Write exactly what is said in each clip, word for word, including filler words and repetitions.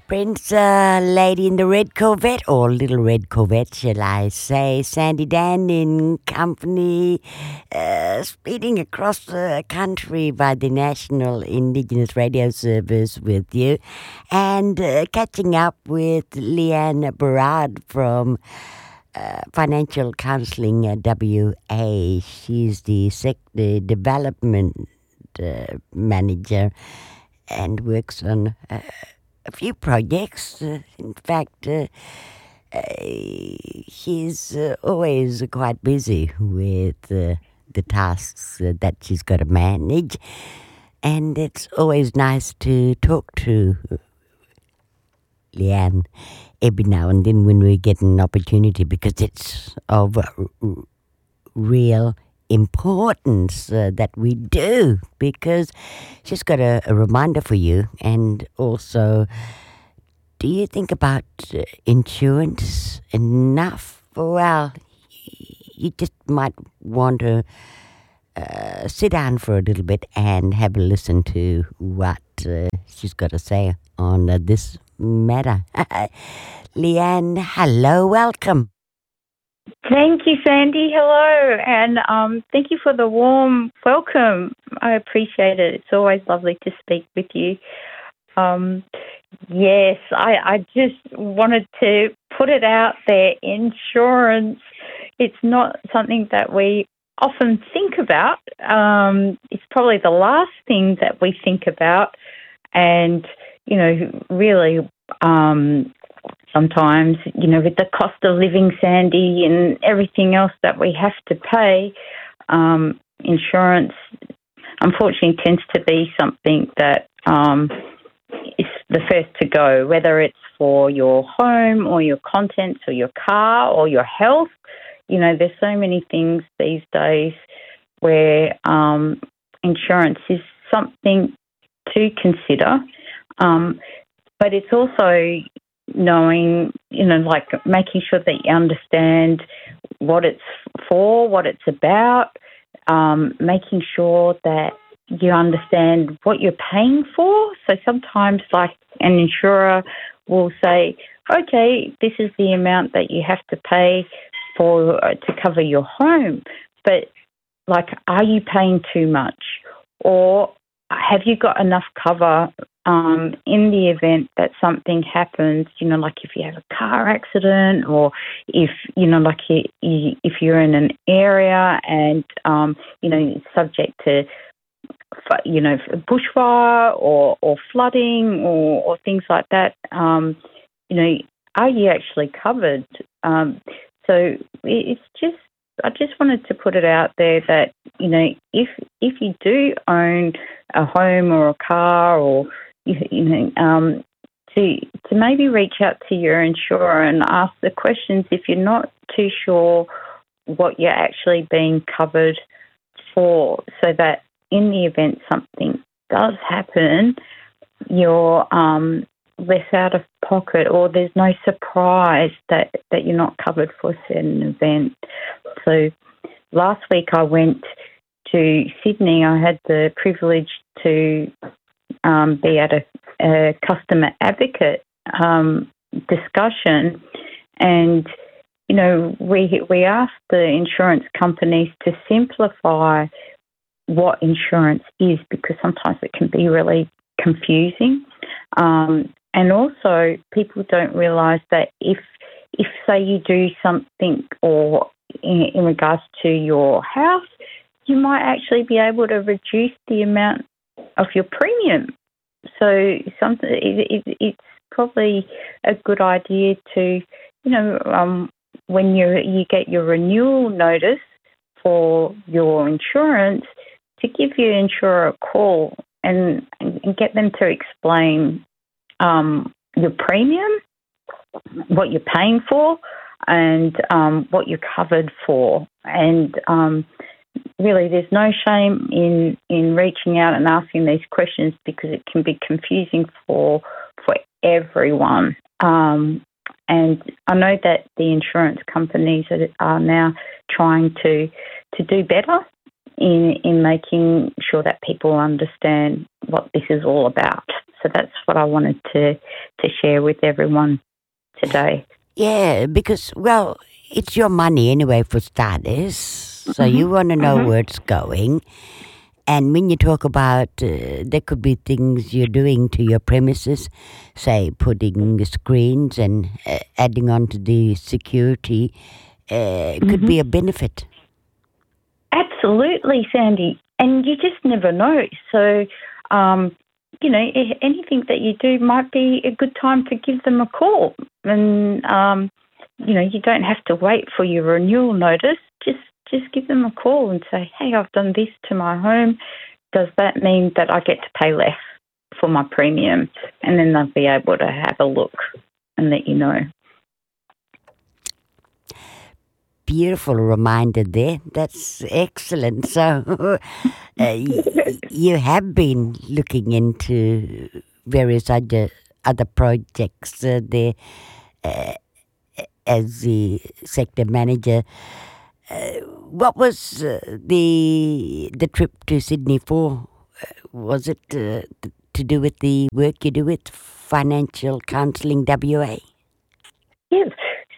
Prince, uh, Lady in the Red Corvette, or Little Red Corvette, shall I say. Sandy Dan in company, uh, speeding across the country by the National Indigenous Radio Service with you, and uh, catching up with Leanne Barad from uh, Financial Counselling uh, W A. She's the, sec- the development uh, manager and works on Uh, a few projects. Uh, in fact, uh, uh, she's uh, always quite busy with uh, the tasks uh, that she's got to manage. And it's always nice to talk to Leanne every now and then when we get an opportunity, because it's of r- r- real importance uh, that we do, because she's got a, a reminder for you. And also, do you think about uh, insurance enough? Well, you just might want to uh, sit down for a little bit and have a listen to what uh, she's got to say on uh, this matter. Leanne, hello, welcome. Thank you, Sandy. Hello, and um, thank you for the warm welcome. I appreciate it. It's always lovely to speak with you. Um, yes, I, I just wanted to put it out there. Insurance, it's not something that we often think about. Um, it's probably the last thing that we think about. And, you know, really, um, sometimes, you know, with the cost of living, Sandy, and everything else that we have to pay, um, insurance, unfortunately, tends to be something that um, is the first to go, whether it's for your home or your contents or your car or your health. You know, there's so many things these days where um, insurance is something to consider. Um, but it's also knowing, you know, like making sure that you understand what it's for, what it's about, um, making sure that you understand what you're paying for. So sometimes, like, an insurer will say, okay, this is the amount that you have to pay for uh, to cover your home. But, like, are you paying too much? Or have you got enough cover um, in the event that something happens, you know, like if you have a car accident, or if, you know, like you, you, if you're in an area and, um, you know, it's subject to, you know, bushfire or, or flooding or, or things like that, um, you know, are you actually covered? Um, so it's just, I just wanted to put it out there that, you know, if if you do own a home or a car, or, you, you know, um, to to maybe reach out to your insurer and ask the questions if you're not too sure what you're actually being covered for, so that in the event something does happen, you're um, less out of pocket, or there's no surprise that, that you're not covered for a certain event. So last week I went to Sydney. I had the privilege to um, be at a, a customer advocate um, discussion, and, you know, we we asked the insurance companies to simplify what insurance is, because sometimes it can be really confusing. Um, and also, people don't realise that if, if say you do something, or in, in regards to your house, you might actually be able to reduce the amount of your premium. So something it, it, it's probably a good idea to, you know, um, when you you get your renewal notice for your insurance, to give your insurer a call and, and get them to explain um, your premium, what you're paying for, and um, what you're covered for. And um, really, there's no shame in, in reaching out and asking these questions, because it can be confusing for for everyone. Um, and I know that the insurance companies are now trying to to do better in in making sure that people understand what this is all about. So that's what I wanted to to to share with everyone today. Yeah, because, well, it's your money anyway for starters, so mm-hmm. you want to know mm-hmm. where it's going. And when you talk about, uh, there could be things you're doing to your premises, say putting screens and uh, adding on to the security, uh, mm-hmm. could be a benefit. Absolutely, Sandy. And you just never know. So, um, you know, anything that you do might be a good time to give them a call. And, um, you know, you don't have to wait for your renewal notice. Just just give them a call and say, hey, I've done this to my home. Does that mean that I get to pay less for my premium? And then they'll be able to have a look and let you know. Beautiful reminder there. That's excellent. So uh, you have been looking into various other other projects uh, there uh, as the sector manager. Uh, what was uh, the the trip to Sydney for? Uh, was it uh, to do with the work you do with Financial Counselling W A? Yes.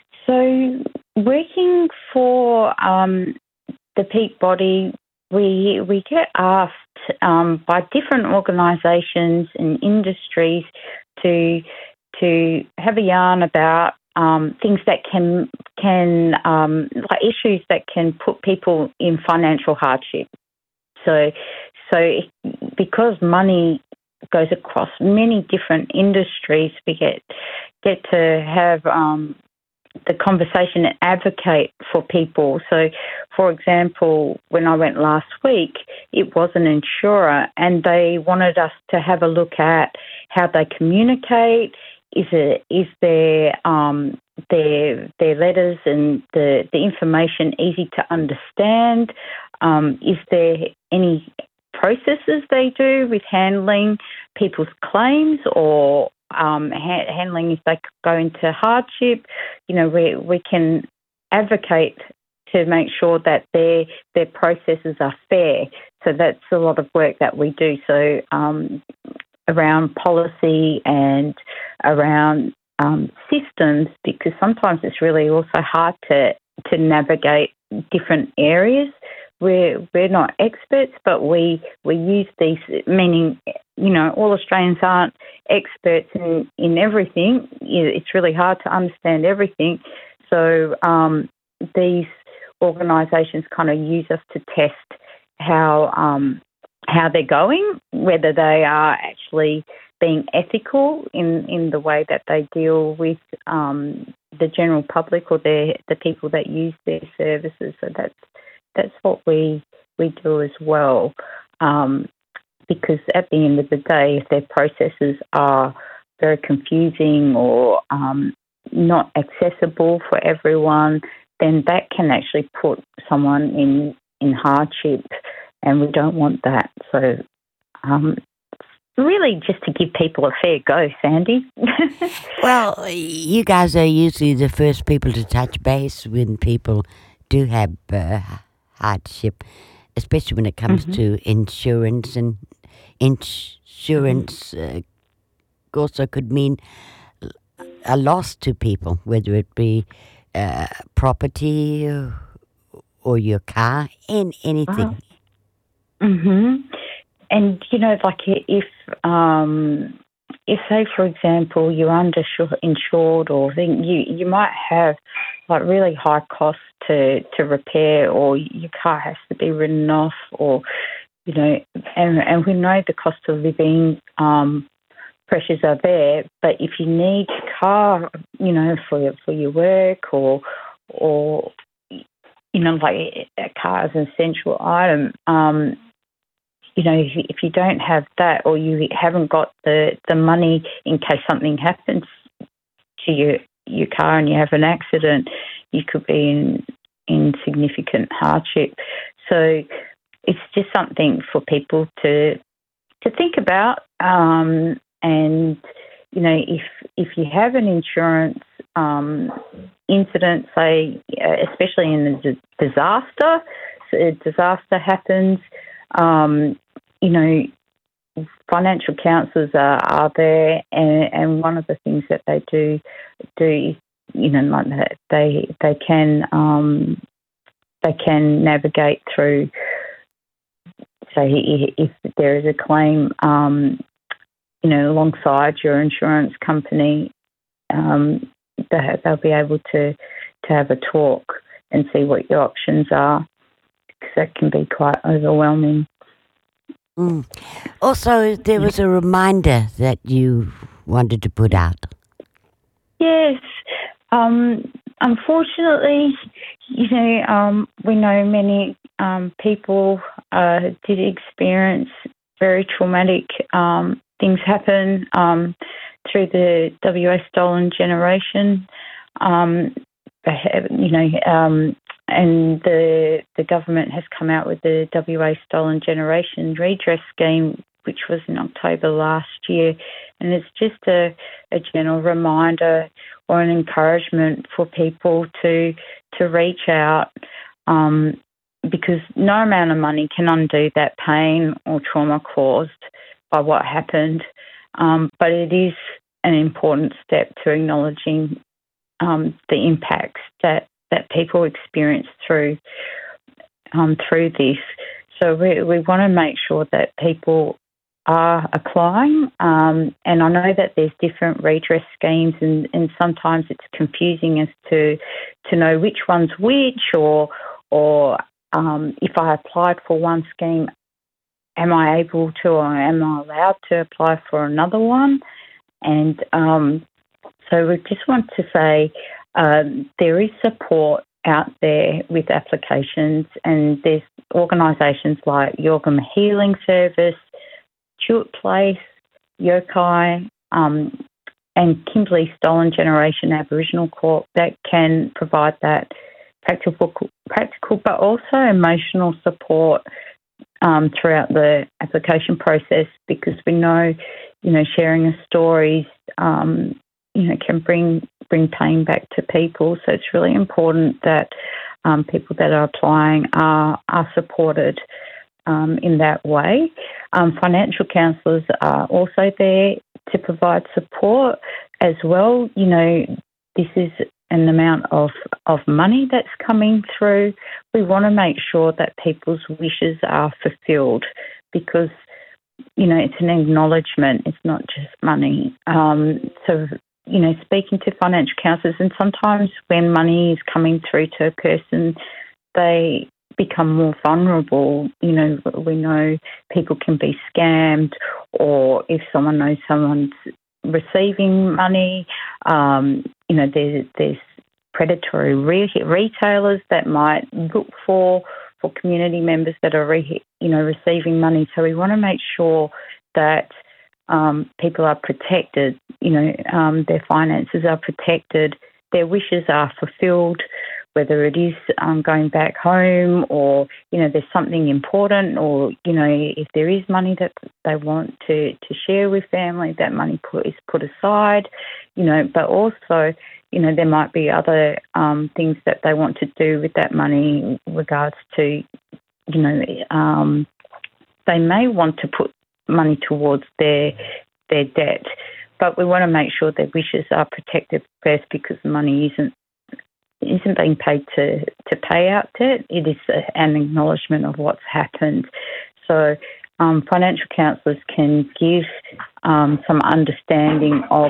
So working for um, the peak body, we we get asked um, by different organisations and industries to to have a yarn about um, things that can can um, like issues that can put people in financial hardship. So so because money goes across many different industries, we get get to have um, the conversation and advocate for people. So, for example, when I went last week, it was an insurer and they wanted us to have a look at how they communicate. Is it is their um, their their letters and the, the information easy to understand? Um, is there any processes they do with handling people's claims or Um, ha- handling if they go into hardship? You know, we we can advocate to make sure that their their processes are fair. So that's a lot of work that we do. So um, around policy and around um, systems, because sometimes it's really also hard to to navigate different areas. We're we're not experts, but we we use these, meaning, you know, all Australians aren't experts in, in everything. It's really hard to understand everything. So um, these organisations kind of use us to test how um, how they're going, whether they are actually being ethical in, in the way that they deal with um, the general public or the the people that use their services. So that's That's what we we do as well, um, because at the end of the day, if their processes are very confusing or um, not accessible for everyone, then that can actually put someone in, in hardship, and we don't want that. So um, really just to give people a fair go, Sandy. Well, you guys are usually the first people to touch base when people do have Uh, hardship, especially when it comes mm-hmm. to insurance, and insurance mm-hmm. uh, also could mean a loss to people, whether it be uh, property or, or your car, and anything. Wow. Mm-hmm. And you know, like if um, if say for example you're underinsured or thing, you you might have like really high costs to, to repair, or your car has to be written off, or, you know, and, and we know the cost of living um, pressures are there, but if you need your car, you know, for your, for your work or, or, you know, like a car is an essential item, um, you know, if you, if you don't have that, or you haven't got the, the money in case something happens to your your car and you have an accident, you could be in in significant hardship. So it's just something for people to to think about. Um, and you know, if if you have an insurance um, incident, say, especially in a disaster, so a disaster happens, um, you know, financial counsellors are, are there, and, and one of the things that they do do is, you know, like that, they they can um, they can navigate through. So if there is a claim, um, you know, alongside your insurance company, um, they, they'll be able to to have a talk and see what your options are, because that can be quite overwhelming. Mm. Also, there was a reminder that you wanted to put out. Yes. Um, unfortunately, you know, um, we know many um, people uh, did experience very traumatic um, things happen um, through the W A Stolen Generation. Um, they have, you know, um, and the the government has come out with the W A Stolen Generation Redress Scheme, which was in October last year, and it's just a, a general reminder or an encouragement for people to to reach out, um, because no amount of money can undo that pain or trauma caused by what happened, um, but it is an important step to acknowledging um, the impacts that, that people experience through um, through this. So we, we want to make sure that people are applying, um, and I know that there's different redress schemes, and, and sometimes it's confusing as to to know which one's which, or or um, if I applied for one scheme, am I able to or am I allowed to apply for another one? And um, so we just want to say um, there is support out there with applications, and there's organisations like Yorgum Healing Service, Tuart Place, Yokai, um, and Kimberley Stolen Generation Aboriginal Court that can provide that practical, practical but also emotional support um, throughout the application process, because we know, you know, sharing a story, um, you know, can bring bring pain back to people. So it's really important that um, people that are applying are are supported Um, in that way. Um, financial counsellors are also there to provide support as well. You know, this is an amount of, of money that's coming through. We want to make sure that people's wishes are fulfilled, because, you know, it's an acknowledgement, it's not just money. Um, so, you know, speaking to financial counsellors, and sometimes when money is coming through to a person, they become more vulnerable. You know, we know people can be scammed, or if someone knows someone's receiving money, um, you know, there's, there's predatory re- retailers that might look for for community members that are, re- you know, receiving money. So we want to make sure that um, people are protected, you know, um, their finances are protected, their wishes are fulfilled, whether it is um, going back home, or, you know, there's something important, or, you know, if there is money that they want to, to share with family, that money put, is put aside, you know, but also, you know, there might be other um, things that they want to do with that money in regards to, you know, um, they may want to put money towards their their debt, but we want to make sure their wishes are protected first, because the money isn't isn't being paid to, to pay out debt. It is a, an acknowledgement of what's happened. So um, financial counsellors can give um, some understanding of,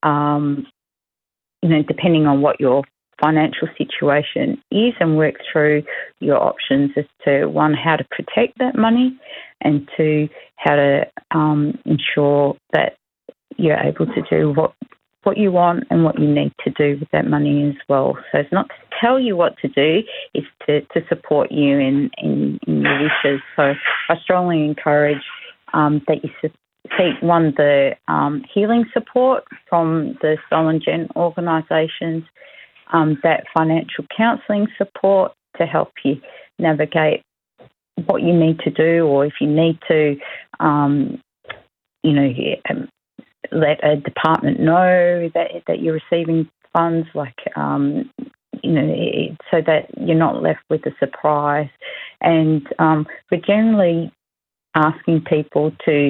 um, you know, depending on what your financial situation is, and work through your options as to, one, how to protect that money, and two, how to um, ensure that you're able to do what what you want and what you need to do with that money as well. So it's not to tell you what to do, it's to, to support you in, in, in your wishes. So I strongly encourage um, that you seek, one, the um, healing support from the Stolen Gen organisations, um, that financial counselling support to help you navigate what you need to do, or if you need to, um, you know, let a department know that that you're receiving funds, like, um, you know, so that you're not left with a surprise. And um, we're generally asking people to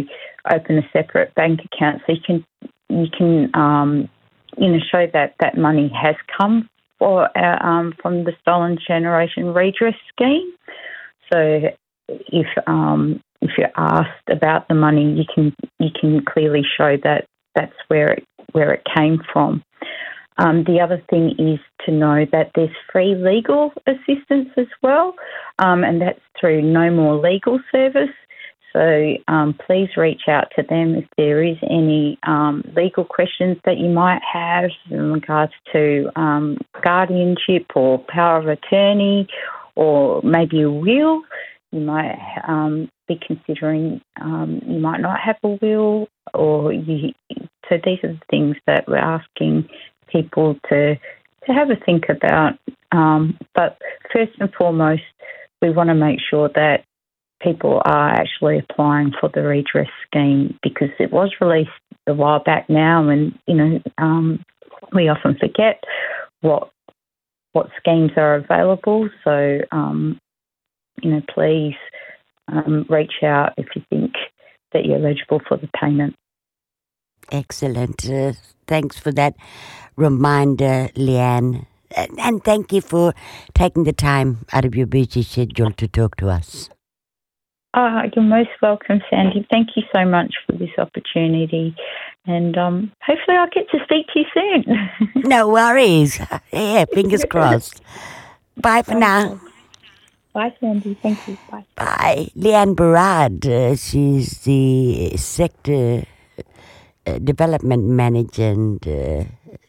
open a separate bank account so you can you can um, you know show that that money has come for uh, um, from the Stolen Generation Redress Scheme. So if um, if you're asked about the money, you can you can clearly show that that's where it where it came from. Um, the other thing is to know that there's free legal assistance as well, um, and that's through No More Legal Service. So um, please reach out to them if there is any um, legal questions that you might have in regards to um, guardianship or power of attorney, or maybe a will. You might um, be considering um, you might not have a will, or you. So these are the things that we're asking people to to have a think about. Um, but first and foremost, we want to make sure that people are actually applying for the redress scheme, because it was released a while back now, and you know um, we often forget what what schemes are available. So um, you know, please um, reach out if you think that you're eligible for the payment. Excellent. Uh, thanks for that reminder, Leanne. And, and thank you for taking the time out of your busy schedule to talk to us. Oh, you're most welcome, Sandy. Thank you so much for this opportunity. And um, hopefully I'll get to speak to you soon. No worries. Yeah, fingers crossed. Bye for Bye. now. Bye, Sandy. Thank you. Bye. Bye. Leanne Barad, uh, she's the sector uh, development manager and uh,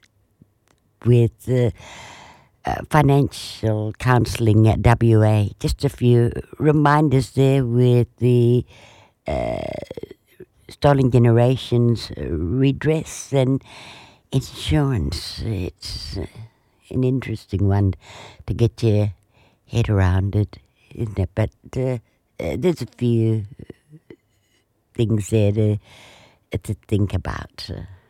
with uh, uh, financial counselling at W A. Just a few reminders there with the uh, Stolen Generations redress and insurance. It's uh, an interesting one to get your head around it, isn't it? But uh, uh, there's a few things there to, to think about. Uh,